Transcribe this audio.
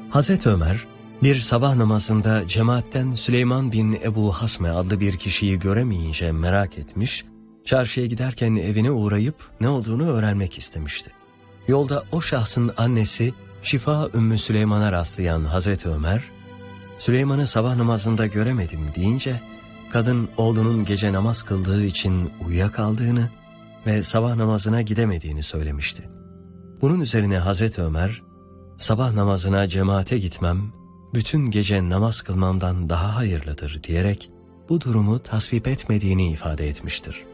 Hazreti Ömer, bir sabah namazında cemaatten Süleyman bin Ebu Hasme adlı bir kişiyi göremeyince merak etmiş, çarşıya giderken evine uğrayıp ne olduğunu öğrenmek istemişti. Yolda o şahsın annesi Şifa Ümmü Süleyman'a rastlayan Hazreti Ömer, Süleyman'ı sabah namazında göremedim deyince, kadın oğlunun gece namaz kıldığı için uyuyakaldığını ve sabah namazına gidemediğini söylemişti. Bunun üzerine Hazreti Ömer, sabah namazına cemaate gitmem, bütün gece namaz kılmamdan daha hayırlıdır diyerek bu durumu tasvip etmediğini ifade etmiştir.